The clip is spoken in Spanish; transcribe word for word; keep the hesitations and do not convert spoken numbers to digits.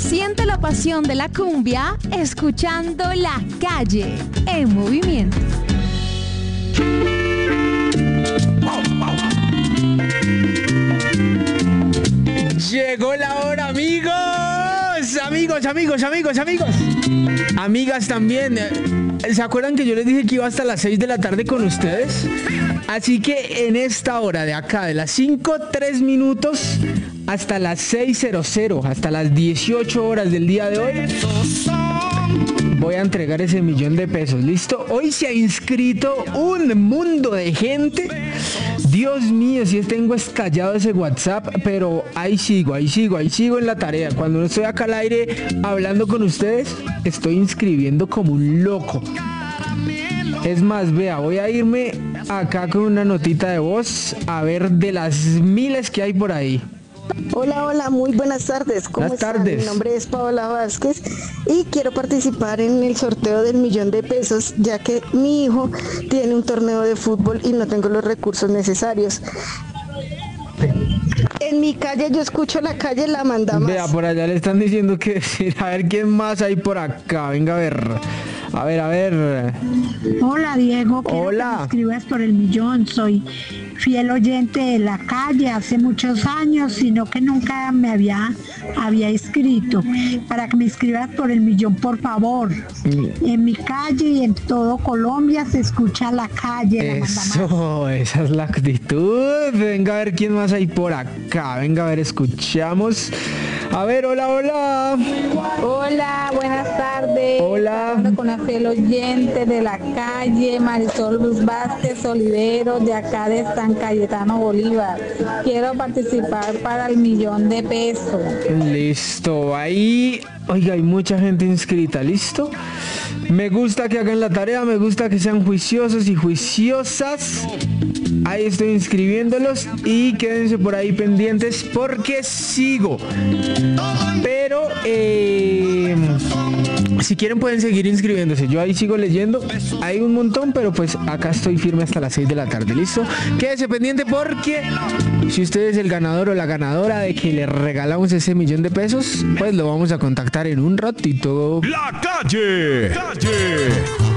Siente la pasión de la cumbia escuchando La Calle en movimiento. Llegó la hora, amigos. Amigos, amigos, amigos, amigos. Amigas también. ¿Se acuerdan que yo les dije que iba hasta las seis de la tarde con ustedes? Así que en esta hora de acá, de las cinco, tres minutos hasta las seis cero cero, hasta las dieciocho horas del día de hoy, voy a entregar ese millón de pesos. ¿Listo? Hoy se ha inscrito un mundo de gente. Dios mío, si tengo escallado ese WhatsApp, pero ahí sigo, ahí sigo, ahí sigo en la tarea. Cuando no estoy acá al aire hablando con ustedes, estoy inscribiendo como un loco. Es más, vea, voy a irme acá con una notita de voz a ver de las miles que hay por ahí. Hola, hola, muy buenas tardes. ¿Cómo buenas están? tardes. Mi nombre es Paola Vázquez y quiero participar en el sorteo del millón de pesos, ya que mi hijo tiene un torneo de fútbol y no tengo los recursos necesarios. En mi calle, yo escucho La Calle, la manda más. Vea, por allá le están diciendo que a ver quién más hay por acá. Venga a ver. A ver, a ver. Hola, Diego. Quiero Hola. que me escribas por el millón. Soy fiel oyente de La Calle hace muchos años, sino que nunca me había, había inscrito. Para que me inscribas por el millón, por favor. Mm. En mi calle y en todo Colombia se escucha La Calle. La manda más. Eso, esa es la actitud. Venga a ver quién más hay por acá. Venga a ver, escuchamos. A ver, hola, hola. Hola, buenas tardes. Hola. Hablando con la fiel oyente de La Calle, Marisol Luz Vázquez Olivero, de acá de San Cayetano Bolívar. Quiero participar para el millón de pesos. Listo, ahí, oiga, hay mucha gente inscrita, ¿listo? Me gusta que hagan la tarea, me gusta que sean juiciosos y juiciosas. Ahí estoy inscribiéndolos y quédense por ahí pendientes porque sigo. Pero, eh, si quieren pueden seguir inscribiéndose. Yo ahí sigo leyendo. Hay un montón, pero pues acá estoy firme hasta las seis de la tarde. ¿Listo? Quédese pendiente porque si usted es el ganador o la ganadora de que le regalamos ese millón de pesos, pues lo vamos a contactar en un ratito. La Calle. Calle.